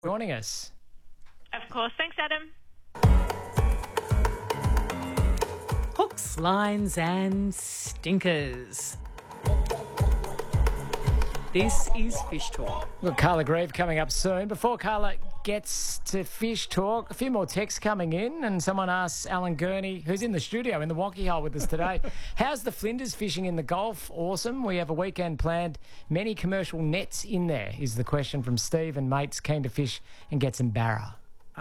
joining us. Of course. Thanks, Adam. Hooks, lines and stinkers. This is Fish Talk. We've got Carla Grieve coming up soon. Before Carla gets to Fish Talk, a few more texts coming in, and someone asks Alan Gurney, who's in the studio in the Wonky Hole with us today, how's the Flinders fishing in the Gulf? Awesome. We have a weekend planned. Many commercial nets in there, is the question from Steve, and mates keen to fish and get some barra.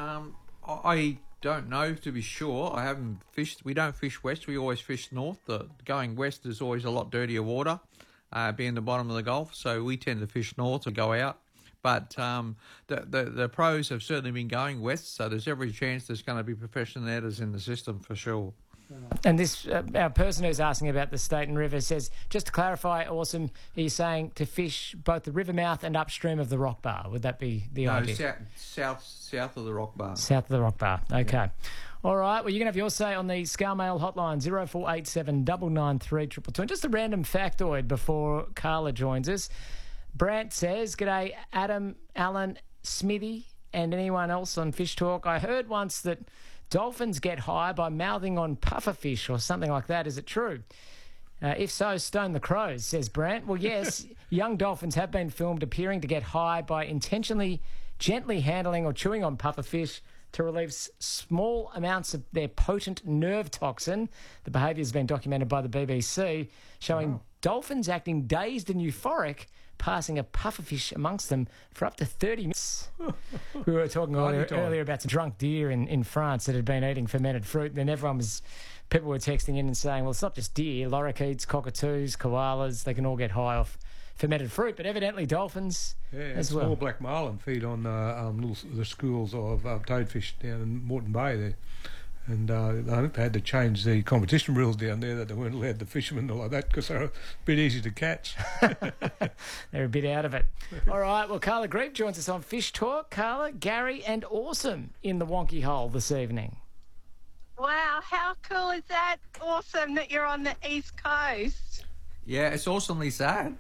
I don't know, to be sure. I haven't fished. We don't fish west. We always fish north. Going west is always a lot dirtier water, being the bottom of the Gulf. So we tend to fish north and go out. But the pros have certainly been going west, so there's every chance there's going to be professional netters in the system for sure. And this, our person who's asking about the Staten River says, just to clarify, awesome, he's saying to fish both the river mouth and upstream of the rock bar. Would that be the idea? South of the rock bar. South of the rock bar. Okay. Yeah. All right. Well, you can have your say on the Scale Mail hotline, 0487 993 222. And just a random factoid before Carla joins us. Brant says, g'day, Adam, Alan, Smithy, and anyone else on Fish Talk. I heard once that dolphins get high by mouthing on pufferfish or something like that. Is it true? If so, stone the crows, says Brant. Well, yes, young dolphins have been filmed appearing to get high by intentionally gently handling or chewing on pufferfish to relieve small amounts of their potent nerve toxin. The behaviour has been documented by the BBC, showing dolphins acting dazed and euphoric, passing a pufferfish amongst them for up to 30 minutes. We were talking earlier about some drunk deer in France that had been eating fermented fruit, and then people were texting in and saying, well, it's not just deer, lorikeets, cockatoos, koalas, they can all get high off fermented fruit, but evidently dolphins as well. Small black marlin feed on the schools of toadfish down in Moreton Bay there. And I think they had to change the competition rules down there that they weren't allowed the fishermen like that because they're a bit easy to catch. They're a bit out of it. All right, well, Carla Grieve joins us on Fish Talk. Carla, Gary and Awesome in the Wonky Hole this evening. Wow, how cool is that? Awesome that you're on the East Coast. Yeah, it's awesomely sad.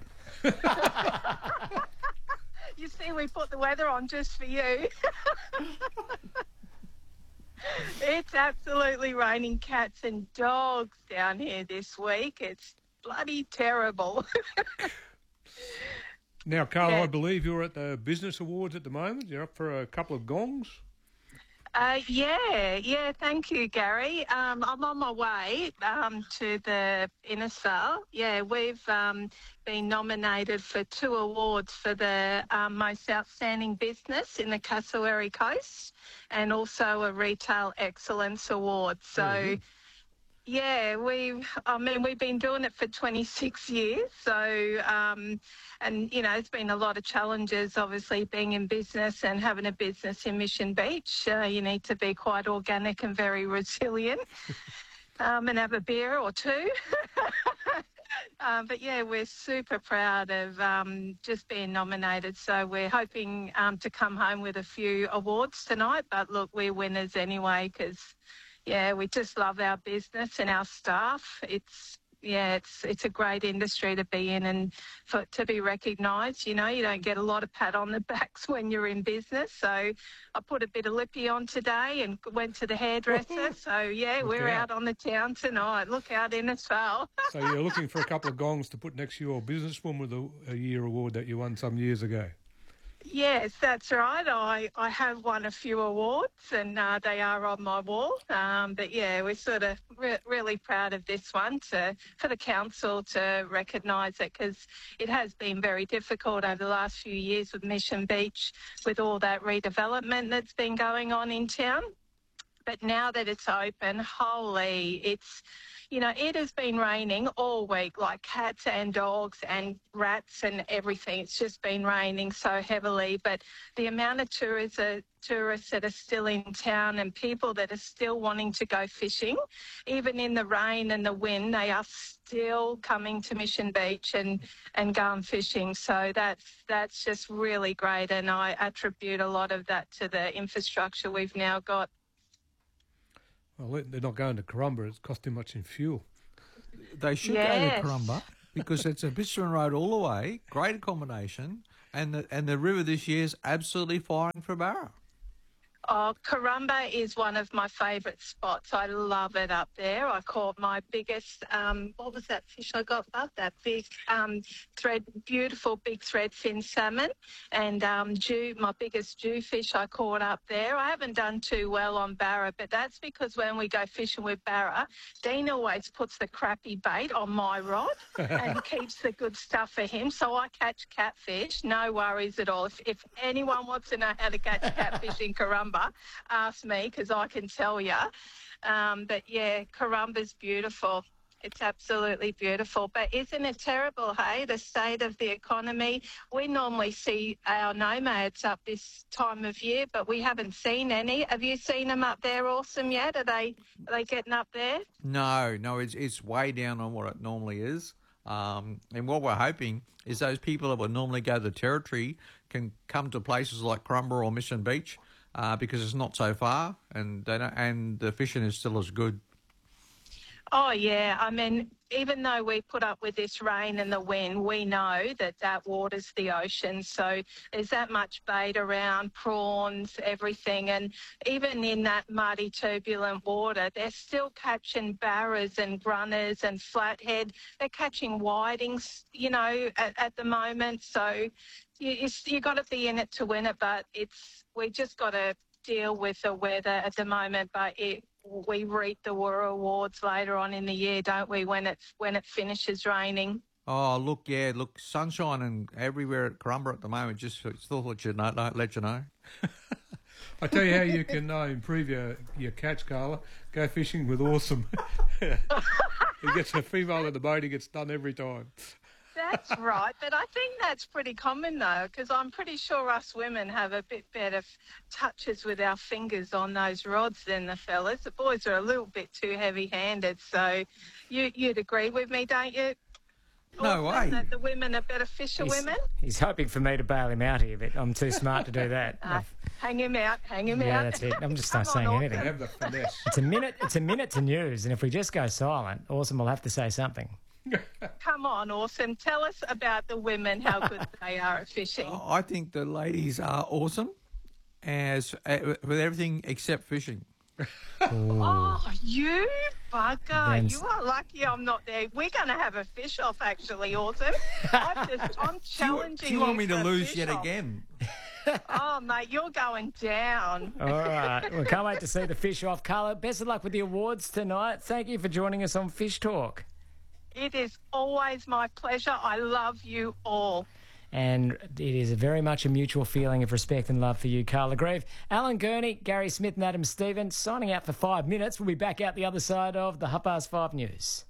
You see, we put the weather on just for you. It's absolutely raining cats and dogs down here this week. It's bloody terrible. Now, Carla, I believe you're at the Business Awards at the moment. You're up for a couple of gongs. Yeah, thank you, Gary. I'm on my way to the Innisfail. Yeah, we've been nominated for 2 awards for the most outstanding business in the Cassowary Coast and also a Retail Excellence Award. So, yeah, we've been doing it for 26 years. So, and, you know, there's been a lot of challenges, obviously, being in business and having a business in Mission Beach. You need to be quite organic and very resilient and have a beer or two. But, yeah, we're super proud of just being nominated. So we're hoping to come home with a few awards tonight. But, look, we're winners anyway because, yeah, we just love our business and our staff. It's a great industry to be in and to be recognised. You know, you don't get a lot of pat on the backs when you're in business. So I put a bit of lippy on today and went to the hairdresser. So, yeah, we're out on the town tonight. Look out, Innisfail. So you're looking for a couple of gongs to put next to your Businesswoman of the Year award that you won some years ago. Yes, that's right. I have won a few awards and they are on my wall. But, yeah, we're sort of really proud of this one for the council to recognise it because it has been very difficult over the last few years with Mission Beach with all that redevelopment that's been going on in town. But now that it's open, it has been raining all week, like cats and dogs and rats and everything. It's just been raining so heavily. But the amount of tourists that are still in town and people that are still wanting to go fishing, even in the rain and the wind, they are still coming to Mission Beach and going fishing. So that's just really great. And I attribute a lot of that to the infrastructure we've now got. Well, they're not going to Corumba. It's cost too much in fuel. They should go to Corumba because it's a bitumen road all the way, great accommodation, And the river this year is absolutely firing for Barra. Oh, Corumba is one of my favourite spots. I love it up there. I caught my biggest, what was that fish I got up? That big beautiful big threadfin salmon, and my biggest jewfish I caught up there. I haven't done too well on Barra, but that's because when we go fishing with Barra, Dean always puts the crappy bait on my rod and keeps the good stuff for him. So I catch catfish, no worries at all. If anyone wants to know how to catch catfish in Corumba, ask me, because I can tell you. But yeah, Corumba's beautiful. It's absolutely beautiful. But isn't it terrible, hey, the state of the economy? We normally see our nomads up this time of year, but we haven't seen any. Have you seen them up there, Awesome, yet? Are they getting up there? No, it's way down on what it normally is. And what we're hoping is those people that would normally go to the Territory can come to places like Corumba or Mission Beach, because it's not so far, and the fishing is still as good. Oh, yeah. I mean, even though we put up with this rain and the wind, we know that waters the ocean. So there's that much bait around, prawns, everything. And even in that muddy, turbulent water, they're still catching barras and grunners and flathead. They're catching whitings, at the moment. So you got to be in it to win it, but we just got to deal with the weather at the moment. But we reap the rewards later on in the year, don't we, when it finishes raining? Oh, look, sunshine and everywhere at Corumba at the moment. Just thought let you know. I tell you how you can improve your catch, Carla. Go fishing with Awesome. He gets a female in the boat, he gets done every time. That's right, but I think that's pretty common though, because I'm pretty sure us women have a bit better touches with our fingers on those rods than the fellas. The boys are a little bit too heavy-handed, so you'd agree with me, don't you? No way. That the women are better women? He's hoping for me to bail him out here, but I'm too smart to do that. Hang him out. Yeah, that's it. I'm just not saying anything. Have the finesse. It's a minute to news, and if we just go silent, Awesome will have to say something. Come on, Awesome. Tell us about the women, how good they are at fishing. I think the ladies are awesome with everything except fishing. Oh, you bugger. You are lucky I'm not there. We're going to have a fish-off, actually, Awesome. I'm challenging you. Do you want me to lose yet fish-off. again? Oh, mate, you're going down. All right. We can't wait to see the fish-off. Carla, best of luck with the awards tonight. Thank you for joining us on Fish Talk. It is always my pleasure. I love you all. And it is very much a mutual feeling of respect and love for you, Carla Grieve. Alan Gurney, Gary Smith and Adam Stevens signing out for 5 minutes. We'll be back out the other side of the 5:30 news.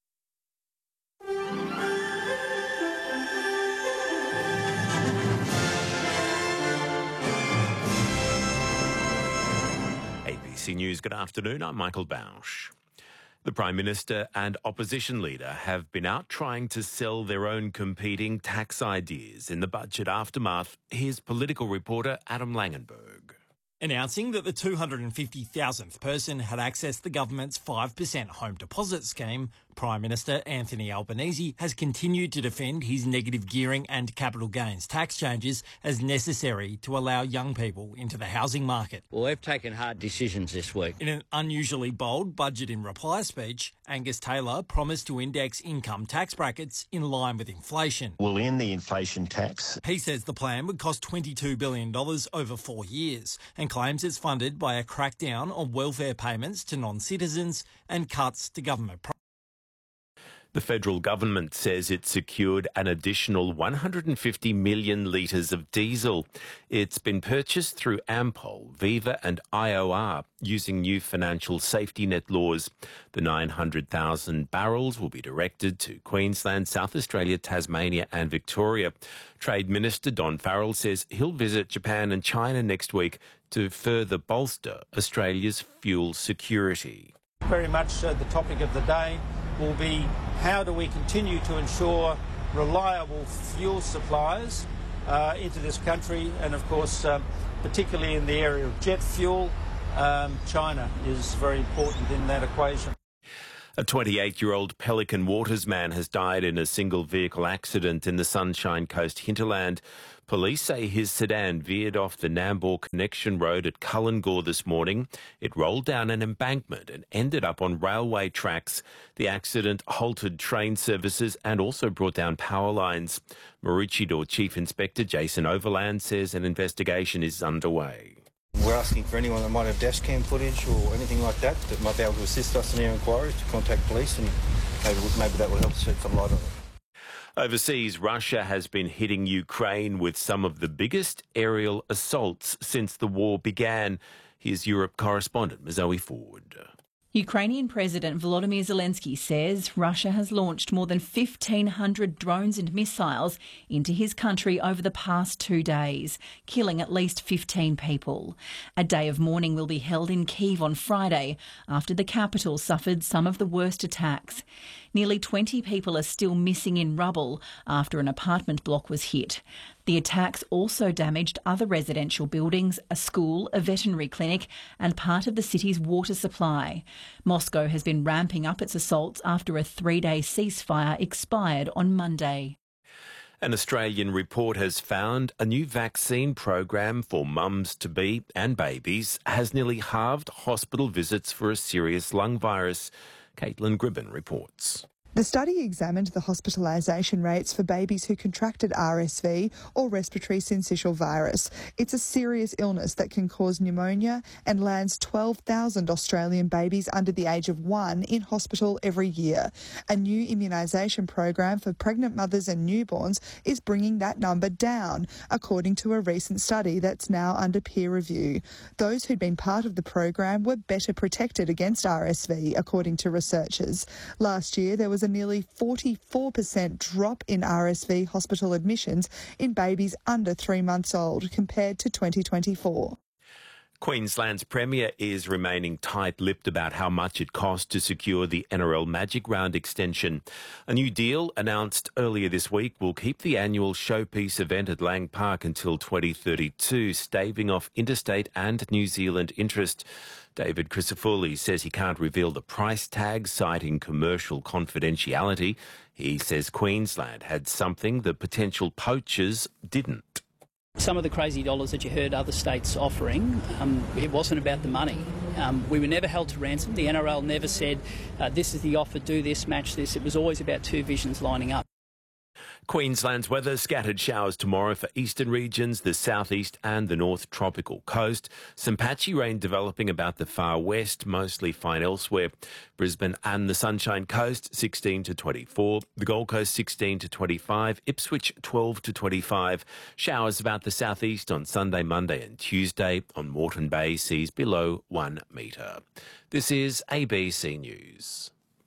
ABC News, good afternoon. I'm Michael Bausch. The Prime Minister and opposition leader have been out trying to sell their own competing tax ideas in the budget aftermath. Here's political reporter Adam Langenberg. Announcing that the 250,000th person had accessed the government's 5% home deposit scheme, Prime Minister Anthony Albanese has continued to defend his negative gearing and capital gains tax changes as necessary to allow young people into the housing market. Well, we've taken hard decisions this week. In an unusually bold budget in reply speech, Angus Taylor promised to index income tax brackets in line with inflation. We'll end the inflation tax. He says the plan would cost $22 billion over 4 years and claims it's funded by a crackdown on welfare payments to non-citizens and cuts to government programs. The federal government says it secured an additional 150 million litres of diesel. It's been purchased through Ampol, Viva and IOR using new financial safety net laws. The 900,000 barrels will be directed to Queensland, South Australia, Tasmania and Victoria. Trade Minister Don Farrell says he'll visit Japan and China next week to further bolster Australia's fuel security. Very much the topic of the day will be how do we continue to ensure reliable fuel supplies into this country, and of course particularly in the area of jet fuel, China is very important in that equation. A 28-year-old Pelican watersman has died in a single vehicle accident in the Sunshine Coast hinterland. Police say his sedan veered off the Nambour Connection Road at Cullen-Gore this morning. It rolled down an embankment and ended up on railway tracks. The accident halted train services and also brought down power lines. Maroochydore Chief Inspector Jason Overland says an investigation is underway. We're asking for anyone that might have dash cam footage or anything like that might be able to assist us in our inquiries to contact police, and maybe that will help shed some light on it. Overseas, Russia has been hitting Ukraine with some of the biggest aerial assaults since the war began. Here's Europe correspondent Zoe Ford. Ukrainian President Volodymyr Zelensky says Russia has launched more than 1,500 drones and missiles into his country over the past 2 days, killing at least 15 people. A day of mourning will be held in Kyiv on Friday after the capital suffered some of the worst attacks. Nearly 20 people are still missing in rubble after an apartment block was hit. The attacks also damaged other residential buildings, a school, a veterinary clinic and part of the city's water supply. Moscow has been ramping up its assaults after a 3-day ceasefire expired on Monday. An Australian report has found a new vaccine program for mums-to-be and babies has nearly halved hospital visits for a serious lung virus. Caitlin Gribben reports. The study examined the hospitalisation rates for babies who contracted RSV or respiratory syncytial virus. It's a serious illness that can cause pneumonia and lands 12,000 Australian babies under the age of 1 in hospital every year. A new immunisation program for pregnant mothers and newborns is bringing that number down, according to a recent study that's now under peer review. Those who'd been part of the program were better protected against RSV, according to researchers. Last year, there was a nearly 44% drop in RSV hospital admissions in babies under 3 months old compared to 2024. Queensland's Premier is remaining tight-lipped about how much it cost to secure the NRL Magic Round extension. A new deal announced earlier this week will keep the annual showpiece event at Lang Park until 2032, staving off interstate and New Zealand interest. David Crisafulli says he can't reveal the price tag, citing commercial confidentiality. He says Queensland had something the potential poachers didn't. Some of the crazy dollars that you heard other states offering, it wasn't about the money. We were never held to ransom. The NRL never said, this is the offer, do this, match this. It was always about two visions lining up. Queensland's weather, scattered showers tomorrow for eastern regions, the southeast and the north tropical coast. Some patchy rain developing about the far west, mostly fine elsewhere. Brisbane and the Sunshine Coast, 16 to 24. The Gold Coast, 16 to 25. Ipswich, 12 to 25. Showers about the southeast on Sunday, Monday and Tuesday. On Moreton Bay, seas below 1 metre. This is ABC News.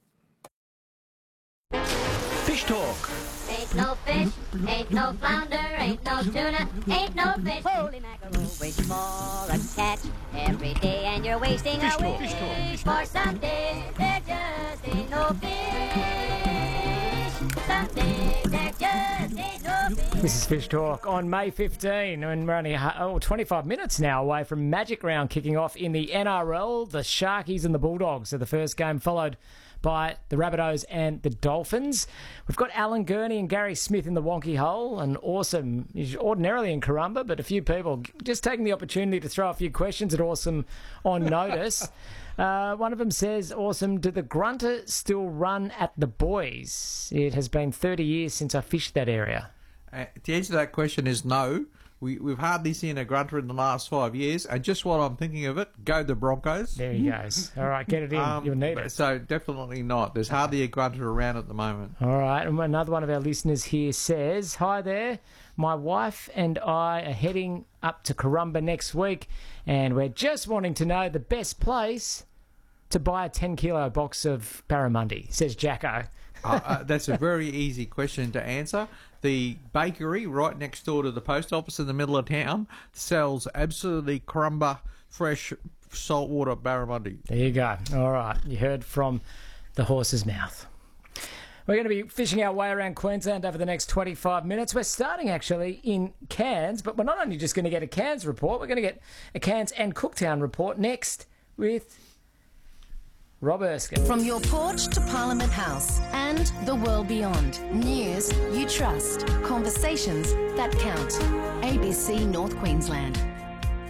Fish Talk. Ain't no fish, ain't no flounder, ain't no tuna, ain't no fish. Holy mackerel, wait for a catch every day, and you're wasting a wish for some days. There just ain't no fish. Some days there just ain't no fish. This is Fish Talk on May 15, and we're only 25 minutes now away from Magic Round kicking off in the NRL. The Sharkies and the Bulldogs are the first game, followed by the Rabbitohs and the Dolphins. We've got Alan Gurney and Gary Smith in the wonky hole, and Awesome is ordinarily in Karumba, but a few people just taking the opportunity to throw a few questions at Awesome on notice. One of them says, Awesome, do the Grunter still run at the Boys? It has been 30 years since I fished that area. The answer to that question is no. We've hardly seen a grunter in the last 5 years, and just while I'm thinking of it, go the Broncos. There he goes. All right, get it in. You'll need it. So definitely not. There's hardly a grunter around at the moment. All right, and another one of our listeners here says, hi there, my wife and I are heading up to Karumba next week, and we're just wanting to know the best place to buy a 10-kilo box of barramundi, says Jacko. That's a very easy question to answer. The bakery right next door to the post office in the middle of town sells absolutely Karumba fresh saltwater barramundi. There you go. All right. You heard from the horse's mouth. We're going to be fishing our way around Queensland over the next 25 minutes. We're starting actually in Cairns, but we're not only just going to get a Cairns report, we're going to get a Cairns and Cooktown report next with Rob Erskine. From your porch to Parliament House and the world beyond. News you trust. Conversations that count. ABC North Queensland.